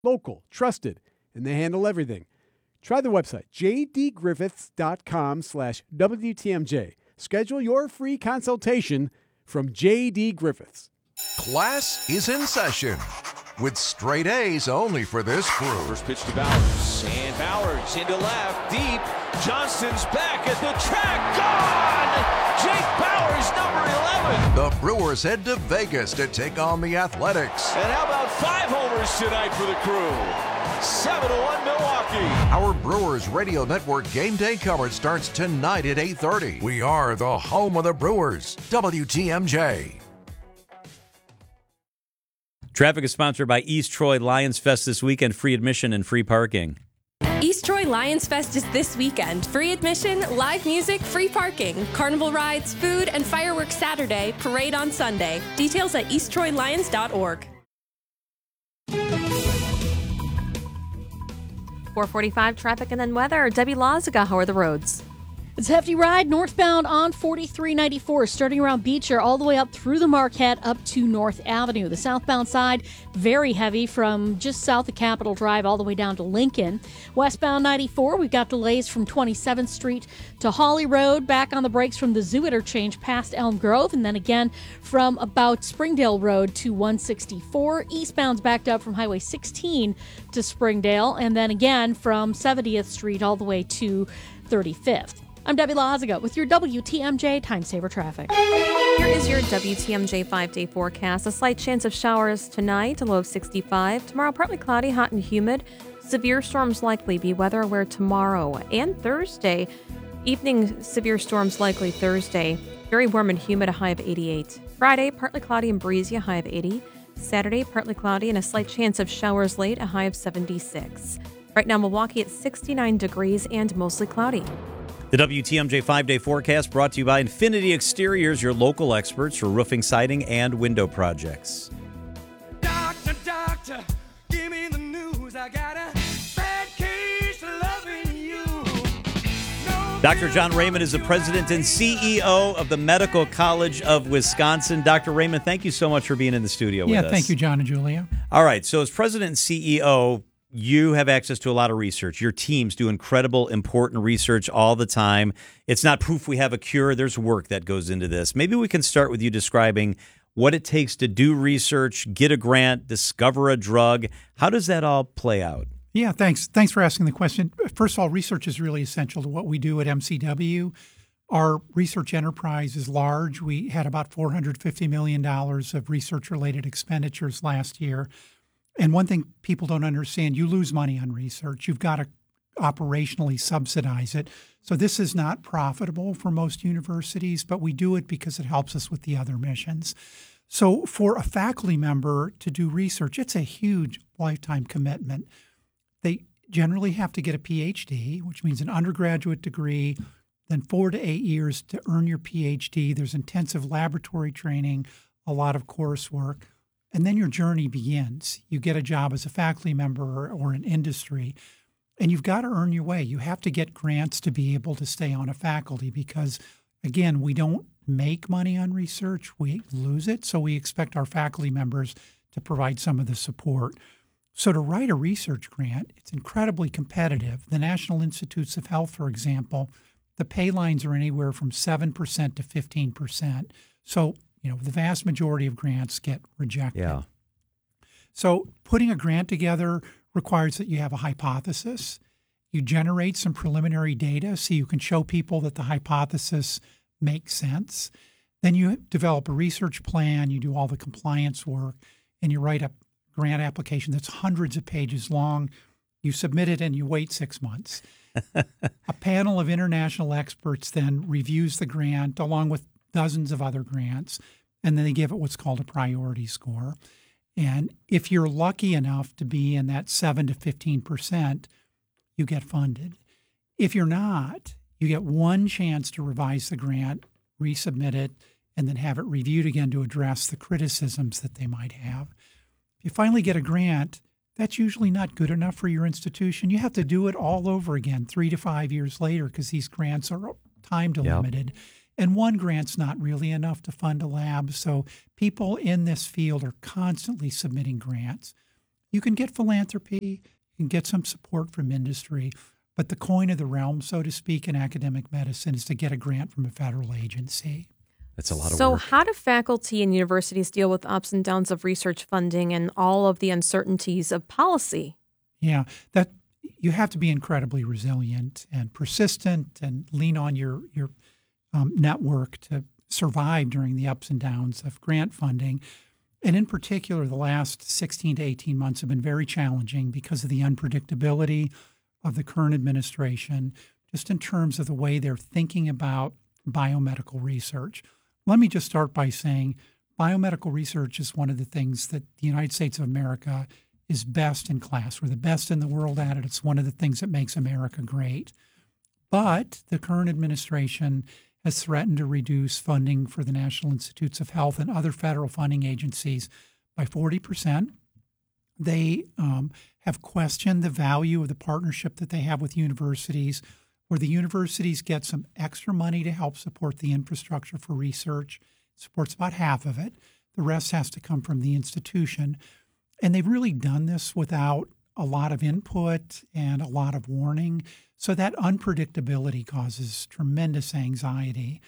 Local, trusted, and they handle everything. Try the website, jdgriffiths.com/WTMJ. Schedule your free consultation from J.D. Griffiths. Class is in session with straight A's only for this crew. First pitch to Bowers, and Bowers into left, deep. Johnston's back at the track, gone! Jake Bowers, number 11. The Brewers head to Vegas to take on the Athletics. And how about 5 homers tonight for the crew? 7-1 Milwaukee. Our Brewers Radio Network game day coverage starts tonight at 8:30. We are the home of the Brewers, WTMJ. Traffic is sponsored by East Troy Lions Fest this weekend. Free admission and free parking. East Troy Lions Fest is this weekend. Free admission, live music, free parking, carnival rides, food, and fireworks Saturday, parade on Sunday. Details at easttroylions.org. 445 traffic and then weather. Debbie Lazaga, how are the roads? It's a hefty ride northbound on 4394, starting around Beecher all the way up through the Marquette up to North Avenue. The southbound side, very heavy from just south of Capitol Drive all the way down to Lincoln. Westbound 94, we've got delays from 27th Street to Hawley Road, back on the brakes from the Zoo interchange past Elm Grove, and then again from about Springdale Road to 164. Eastbound's backed up from Highway 16 to Springdale, and then again from 70th Street all the way to 35th. I'm Debbie Lazaga with your WTMJ Time Saver Traffic. Here is your WTMJ 5-day forecast. A slight chance of showers tonight, a low of 65. Tomorrow, partly cloudy, hot and humid. Severe storms likely. Be weather aware tomorrow and Thursday. Evening severe storms likely Thursday. Very warm and humid, a high of 88. Friday, partly cloudy and breezy, a high of 80. Saturday, partly cloudy and a slight chance of showers late, a high of 76. Right now, Milwaukee at 69 degrees and mostly cloudy. The WTMJ 5-day forecast brought to you by Infinity Exteriors, your local experts for roofing, siding, and window projects. Doctor, doctor, give me the news. I got a bad case of loving you. Dr. John Raymond is the president and CEO of the Medical College of Wisconsin. Dr. Raymond, thank you so much for being in the studio with us. Yeah, thank you, John and Julia. All right, so as president and CEO, you have access to a lot of research. Your teams do incredible, important research all the time. It's not proof we have a cure. There's work that goes into this. Maybe we can start with you describing what it takes to do research, get a grant, discover a drug. How does that all play out? Yeah, thanks. Thanks for asking the question. First of all, research is really essential to what we do at MCW. Our research enterprise is large. We had about $450 million of research-related expenditures last year. And one thing people don't understand, you lose money on research. You've got to operationally subsidize it. So this is not profitable for most universities, but we do it because it helps us with the other missions. So for a faculty member to do research, it's a huge lifetime commitment. They generally have to get a PhD, which means an undergraduate degree, then 4 to 8 years to earn your PhD. There's intensive laboratory training, a lot of coursework. And then your journey begins. You get a job as a faculty member or in industry, and you've got to earn your way. You have to get grants to be able to stay on a faculty because, again, we don't make money on research. We lose it. So we expect our faculty members to provide some of the support. So to write a research grant, it's incredibly competitive. The National Institutes of Health, for example, the pay lines are anywhere from 7% to 15%. So the vast majority of grants get rejected. Yeah. So putting a grant together requires that you have a hypothesis. You generate some preliminary data so you can show people that the hypothesis makes sense. Then you develop a research plan, you do all the compliance work, and you write a grant application that's hundreds of pages long. You submit it and you wait 6 months. A panel of international experts then reviews the grant along with dozens of other grants, and then they give it what's called a priority score. And if you're lucky enough to be in that 7 to 15%, you get funded. If you're not, you get one chance to revise the grant, resubmit it, and then have it reviewed again to address the criticisms that they might have. If you finally get a grant, that's usually not good enough for your institution. You have to do it all over again 3 to 5 years later because these grants are time delimited. Yep. And one grant's not really enough to fund a lab. So people in this field are constantly submitting grants. You can get philanthropy, you can get some support from industry, but the coin of the realm, so to speak, in academic medicine is to get a grant from a federal agency. That's a lot of So work. how do faculty and universities deal with ups and downs of research funding and all of the uncertainties of policy? Yeah, that you have to be incredibly resilient and persistent and lean on your network to survive during the ups and downs of grant funding. And in particular, the last 16 to 18 months have been very challenging because of the unpredictability of the current administration, just in terms of the way they're thinking about biomedical research. Let me just start by saying biomedical research is one of the things that the United States of America is best in class. We're the best in the world at it. It's one of the things that makes America great. But the current administration has threatened to reduce funding for the National Institutes of Health and other federal funding agencies by 40%. They have questioned the value of the partnership that they have with universities, where the universities get some extra money to help support the infrastructure for research. It supports about half of it. The rest has to come from the institution. And they've really done this without a lot of input and a lot of warning. So that unpredictability causes tremendous anxiety.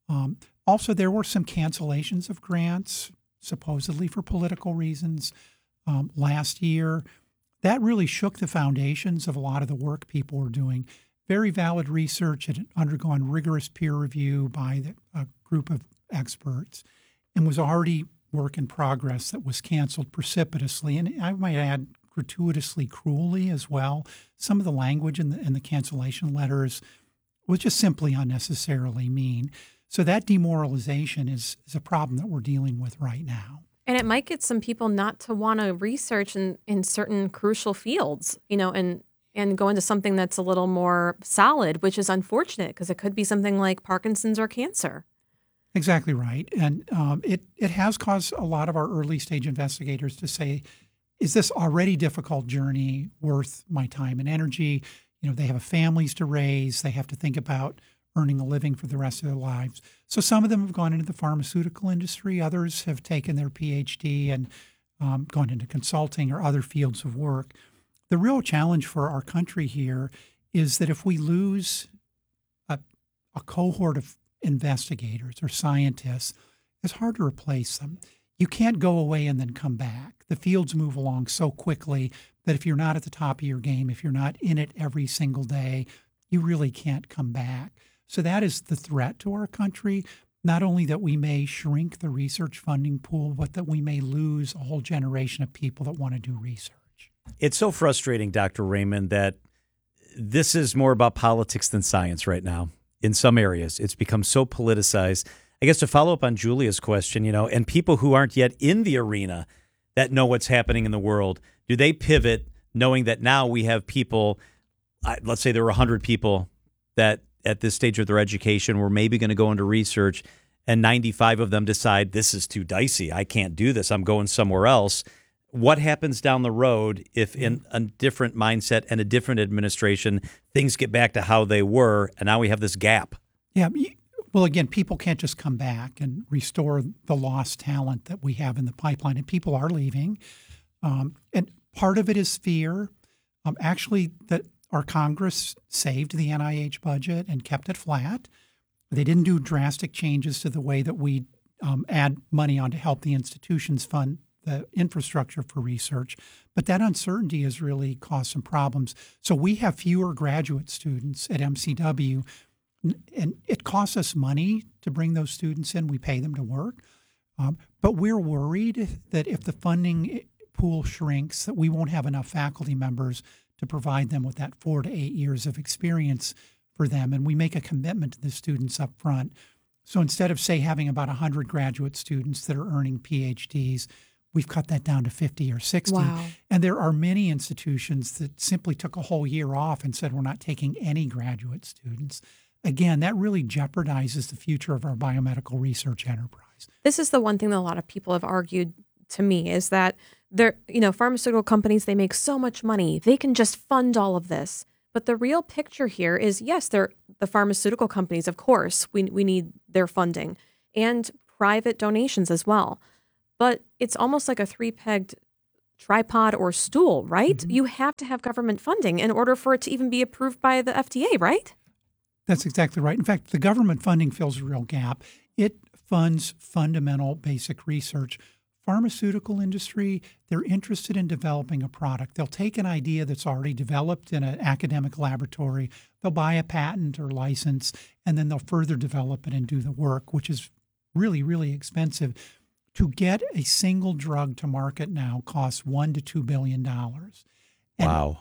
Also, there were some cancellations of grants, supposedly for political reasons, last year. That really shook the foundations of a lot of the work people were doing. Very valid research had undergone rigorous peer review by a group of experts and was already work in progress that was canceled precipitously. And I might add, gratuitously cruelly as well. Some of the language in the cancellation letters was just simply unnecessarily mean. So that demoralization is a problem that we're dealing with right now. And it might get some people not to want to research in certain crucial fields, and go into something that's a little more solid, which is unfortunate because it could be something like Parkinson's or cancer. Exactly right. And it has caused a lot of our early stage investigators to say, is this already difficult journey worth my time and energy? They have families to raise. They have to think about earning a living for the rest of their lives. So some of them have gone into the pharmaceutical industry. Others have taken their PhD and gone into consulting or other fields of work. The real challenge for our country here is that if we lose a cohort of investigators or scientists, it's hard to replace them. You can't go away and then come back. The fields move along so quickly that if you're not at the top of your game, if you're not in it every single day, you really can't come back. So that is the threat to our country, not only that we may shrink the research funding pool, but that we may lose a whole generation of people that want to do research. It's so frustrating, Dr. Raymond, that this is more about politics than science right now. In some areas, it's become so politicized. I guess to follow up on Julia's question, and people who aren't yet in the arena that know what's happening in the world, do they pivot knowing that now we have people, let's say there were 100 people that at this stage of their education were maybe going to go into research, and 95 of them decide this is too dicey. I can't do this. I'm going somewhere else. What happens down the road if in a different mindset and a different administration, things get back to how they were, and now we have this gap? Yeah. Well, again, people can't just come back and restore the lost talent that we have in the pipeline, and people are leaving. And part of it is fear. Actually, that our Congress saved the NIH budget and kept it flat. They didn't do drastic changes to the way that we add money on to help the institutions fund the infrastructure for research. But that uncertainty has really caused some problems. So we have fewer graduate students at MCW, and it costs us money to bring those students in. We pay them to work. But we're worried that if the funding pool shrinks, that we won't have enough faculty members to provide them with that 4 to 8 years of experience for them. And we make a commitment to the students up front. So instead of, say, having about 100 graduate students that are earning PhDs, we've cut that down to 50 or 60. Wow. And there are many institutions that simply took a whole year off and said, we're not taking any graduate students. Again, that really jeopardizes the future of our biomedical research enterprise. This is the one thing that a lot of people have argued to me is that pharmaceutical companies, they make so much money. They can just fund all of this. But the real picture here is, yes, they're the pharmaceutical companies, of course, we need their funding and private donations as well. But it's almost like a three-pegged tripod or stool, right? You have to have government funding in order for it to even be approved by the FDA, right? That's exactly right. In fact, the government funding fills a real gap. It funds fundamental basic research. Pharmaceutical industry, they're interested in developing a product. They'll take an idea that's already developed in an academic laboratory, they'll buy a patent or license, and then they'll further develop it and do the work, which is really, really expensive. To get a single drug to market now costs $1 to $2 billion. And Wow.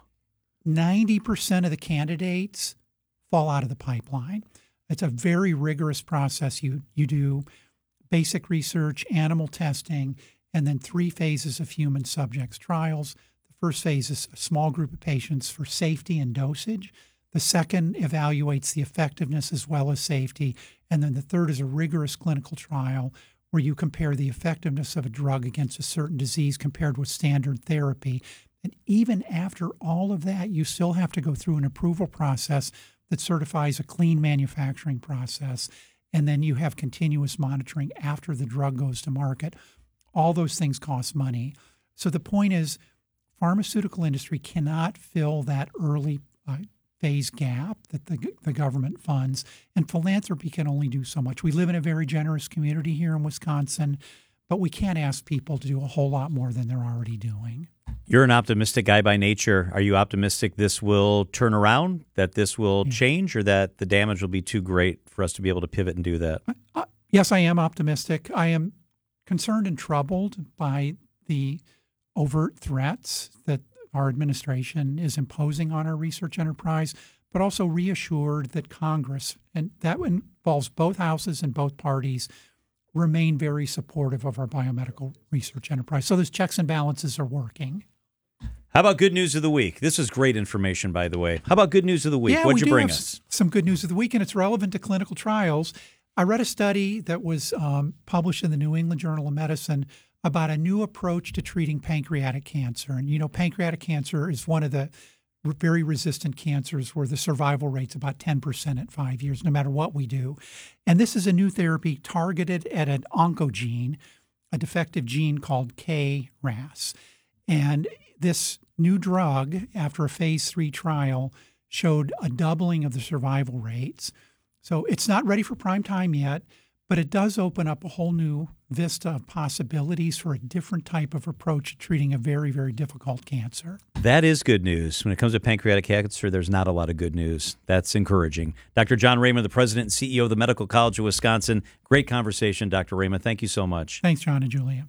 90% of the candidates fall out of the pipeline. It's a very rigorous process. You do basic research, animal testing, and then 3 phases of human subjects trials. The first phase is a small group of patients for safety and dosage. The second evaluates the effectiveness as well as safety. And then the third is a rigorous clinical trial where you compare the effectiveness of a drug against a certain disease compared with standard therapy. And even after all of that, you still have to go through an approval process that certifies a clean manufacturing process. And then you have continuous monitoring after the drug goes to market. All those things cost money. So the point is, pharmaceutical industry cannot fill that early phase gap that the government funds, and philanthropy can only do so much. We live in a very generous community here in Wisconsin, but we can't ask people to do a whole lot more than they're already doing. You're an optimistic guy by nature. Are you optimistic this will turn around, that this will change, or that the damage will be too great for us to be able to pivot and do that? Yes, I am optimistic. I am concerned and troubled by the overt threats that our administration is imposing on our research enterprise, but also reassured that Congress, and that involves both houses and both parties, remain very supportive of our biomedical research enterprise. So those checks and balances are working. How about good news of the week? This is great information, by the way. How about good news of the week? What'd you bring us? Some good news of the week, and it's relevant to clinical trials. I read a study that was published in the New England Journal of Medicine about a new approach to treating pancreatic cancer. And, you know, pancreatic cancer is one of the very resistant cancers where the survival rate's about 10% at 5 years, no matter what we do. And this is a new therapy targeted at an oncogene, a defective gene called KRAS. And this new drug, after a phase 3 trial, showed a doubling of the survival rates. So it's not ready for prime time yet, but it does open up a whole new vista of possibilities for a different type of approach to treating a very, very difficult cancer. That is good news. When it comes to pancreatic cancer, there's not a lot of good news. That's encouraging. Dr. John Raymond, the president and CEO of the Medical College of Wisconsin. Great conversation, Dr. Raymond. Thank you so much. Thanks, John and Julia.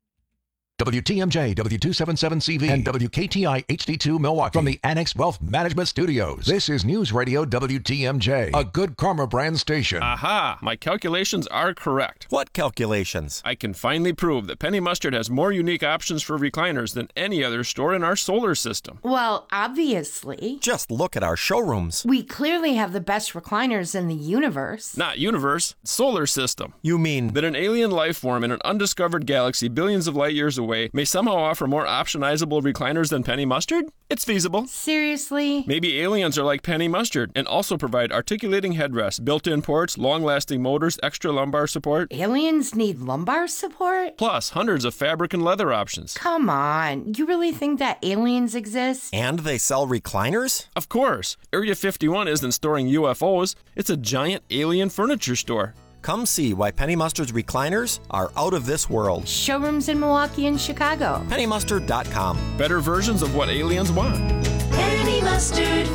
WTMJ, W277CV, and WKTI HD2 Milwaukee. From the Annex Wealth Management Studios, this is News Radio WTMJ, a Good Karma brand station. Aha! My calculations are correct. What calculations? I can finally prove that Penny Mustard has more unique options for recliners than any other store in our solar system. Well, obviously. Just look at our showrooms. We clearly have the best recliners in the universe. Not universe, solar system. You mean that an alien life form in an undiscovered galaxy billions of light years away may somehow offer more optionizable recliners than Penny Mustard? It's feasible. Seriously? Maybe aliens are like Penny Mustard and also provide articulating headrests, built-in ports, long-lasting motors, extra lumbar support. Aliens need lumbar support? Plus, hundreds of fabric and leather options. Come on. You really think that aliens exist? And they sell recliners? Of course. Area 51 isn't storing UFOs. It's a giant alien furniture store. Come see why Penny Mustard's recliners are out of this world. Showrooms in Milwaukee and Chicago. PennyMustard.com. Better versions of what aliens want. Penny Mustard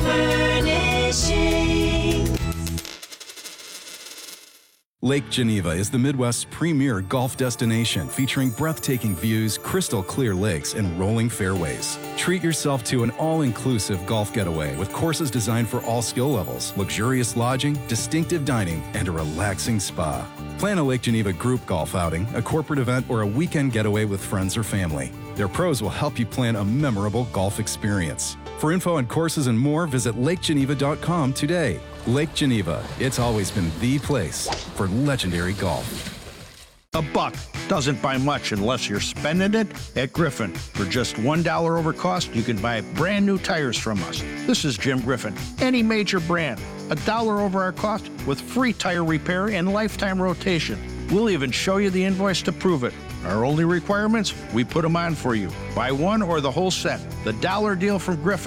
Furnishing. Lake Geneva is the Midwest's premier golf destination, featuring breathtaking views, crystal clear lakes, and rolling fairways. Treat yourself to an all-inclusive golf getaway with courses designed for all skill levels, luxurious lodging, distinctive dining, and a relaxing spa. Plan a Lake Geneva group golf outing, a corporate event, or a weekend getaway with friends or family. Their pros will help you plan a memorable golf experience. For info on courses and more, visit lakegeneva.com today. Lake Geneva, it's always been the place for legendary golf. A buck doesn't buy much unless you're spending it at Griffin. For just $1 over cost, you can buy brand new tires from us. This is Jim Griffin. Any major brand, $1 over our cost with free tire repair and lifetime rotation. We'll even show you the invoice to prove it. Our only requirements, we put them on for you. Buy one or the whole set. The dollar deal from Griffin.